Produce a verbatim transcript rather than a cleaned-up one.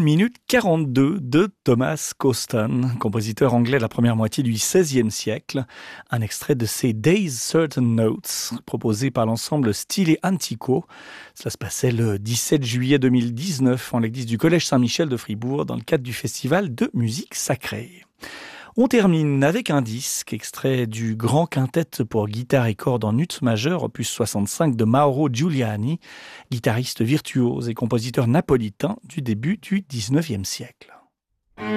minute quarante-deux de Thomas Coston, compositeur anglais de la première moitié du seizième siècle. Un extrait de ses Days Certain Notes, proposé par l'ensemble Stile Antico. Cela se passait le dix-sept juillet deux mille dix-neuf en l'église du Collège Saint-Michel de Fribourg dans le cadre du festival de musique sacrée. On termine avec un disque extrait du grand quintet pour guitare et cordes en ut majeur, opus soixante-cinq de Mauro Giuliani, guitariste virtuose et compositeur napolitain du début du dix-neuvième siècle.